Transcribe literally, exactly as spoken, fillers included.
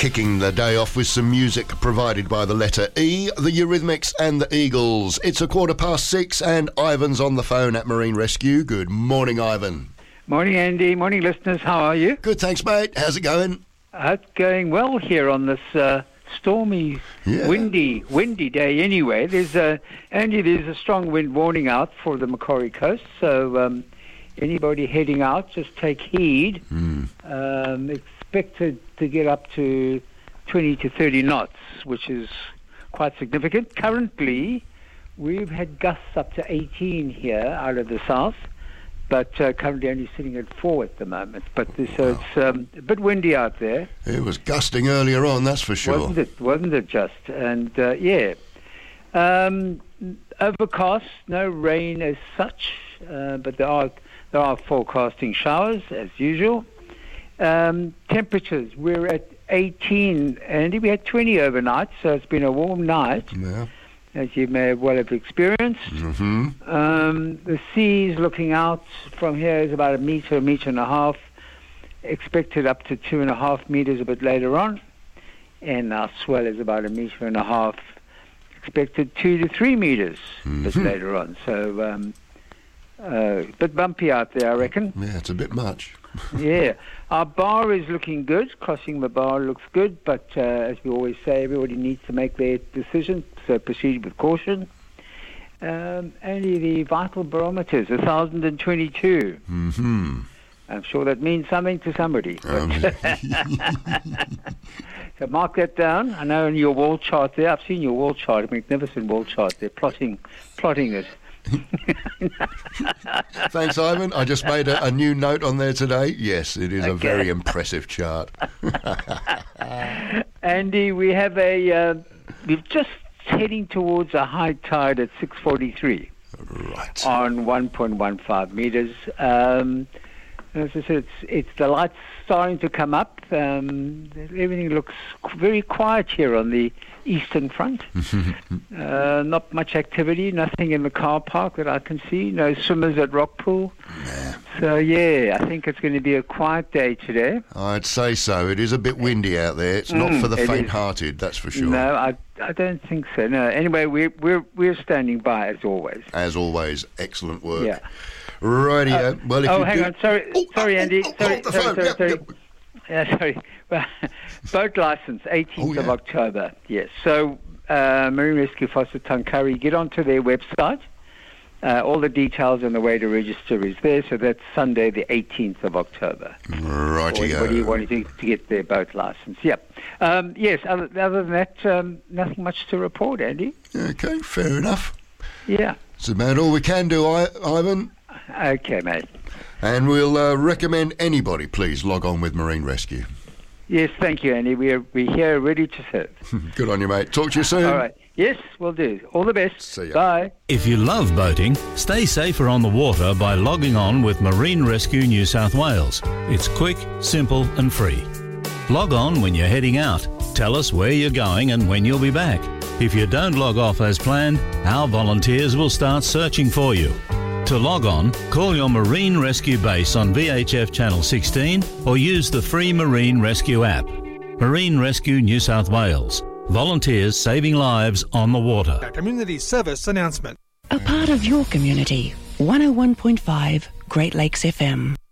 kicking the day off with some music provided by the letter E, the Eurythmics and the Eagles. It's a quarter past six and Ivan's on the phone at Marine Rescue. Good morning, Ivan. Morning, Andy. Morning, listeners. How are you? Good, thanks, mate. How's it going? Uh, it's going well here on this uh, stormy, Yeah. windy, windy day anyway. There's a, Andy, there's a strong wind warning out for the Macquarie Coast, so um, anybody heading out, just take heed. Mm. Um, expected to get up to twenty to thirty knots, which is quite significant. Currently, we've had gusts up to eighteen here out of the south, but uh, currently only sitting at four at the moment. But this, so Wow. it's um, a bit windy out there. It was gusting earlier on, that's for sure. Wasn't it? Wasn't it just? And uh, yeah, um, overcast, no rain as such, uh, but there are there are forecasting showers as usual. Um, temperatures, we're at eighteen, Andy. We had twenty overnight, so it's been a warm night, Yeah. as you may well have experienced. Mm-hmm. Um, the seas looking out from here is about a metre, a metre and a half. Expected up to two and a half metres a bit later on. And our swell is about a metre and a half. Expected two to three metres Mm-hmm. a bit later on. So, um, uh, a bit bumpy out there, I reckon. Yeah, it's a bit much. Yeah. Our bar is looking good. Crossing the bar looks good. But uh, as we always say, everybody needs to make their decision. So proceed with caution. Um, only the vital barometers, one thousand twenty-two. Mm-hmm. I'm sure that means something to somebody. Um, So mark that down. I know in your wall chart there, I've seen your wall chart, a magnificent wall chart. They're plotting, plotting it. Thanks, Ivan. I just made a, a new note on there today. Yes, it is a Okay. very impressive chart. Andy, we have a, uh, we're just heading towards a high tide at six forty-three Right. on one point one five metres. Um, as I said, it's, it's the lights starting to come up. Um, everything looks qu- very quiet here on the eastern front. uh, not much activity, nothing in the car park that I can see. No swimmers at Rockpool. Yeah. So, yeah, I think it's going to be a quiet day today. I'd say so. It is a bit windy out there. It's not Mm, for the it is. faint-hearted, that's for sure. No, I, I don't think so. No. Anyway, we're, we're, we're standing by as always. As always, excellent work. Yeah. Rightio. Uh, well, if oh, you hang do... on. Sorry, Oh, sorry, oh, Andy. oh, sorry, hold the sorry, phone. sorry, Yep, sorry. yep. Yeah, sorry. Well, boat license, eighteenth Oh, of yeah. October. Yes. So, uh, Marine Rescue Foster Tuncurry, get onto their website. Uh, all the details and the way to register is there. So that's Sunday, the eighteenth of October. For Rightio. anybody wanting to, to get their boat license. Yep. Um, yes. Other, other than that, um, nothing much to report, Andy. Okay, fair enough. Yeah. It's about all we can do, I- Ivan. Okay, mate. And we'll uh, recommend anybody, please, log on with Marine Rescue. Yes, thank you, Andy. We're we're here ready to serve. Good on you, mate. Talk to you soon. All right. Yes, we'll do. All the best. See ya. Bye. If you love boating, stay safer on the water by logging on with Marine Rescue New South Wales. It's quick, simple and free. Log on when you're heading out. Tell us where you're going and when you'll be back. If you don't log off as planned, our volunteers will start searching for you. To log on, call your Marine Rescue base on V H F Channel sixteen or use the free Marine Rescue app. Marine Rescue New South Wales. Volunteers saving lives on the water. A community service announcement. A part of your community. one oh one point five Great Lakes F M.